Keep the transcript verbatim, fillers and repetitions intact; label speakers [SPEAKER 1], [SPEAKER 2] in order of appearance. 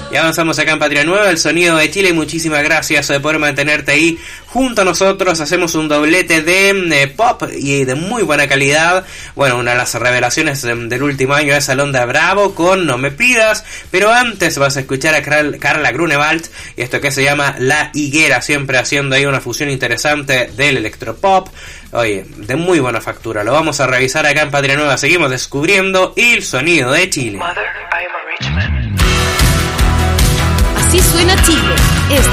[SPEAKER 1] Y avanzamos acá en Patria Nueva, el sonido de Chile. Muchísimas gracias de poder mantenerte ahí junto a nosotros. Hacemos un doblete de eh, pop y de muy buena calidad. Bueno, una de las revelaciones de, del último año es Alondra Bravo con No Me Pidas. Pero antes vas a escuchar a Carl, Carla Grunewald y esto que se llama La Higuera, siempre haciendo ahí una fusión interesante del electropop. Oye, de muy buena factura. Lo vamos a revisar acá en Patria Nueva. Seguimos descubriendo el sonido de Chile.
[SPEAKER 2] Mother, I am a rich man.
[SPEAKER 3] Así suena Chile.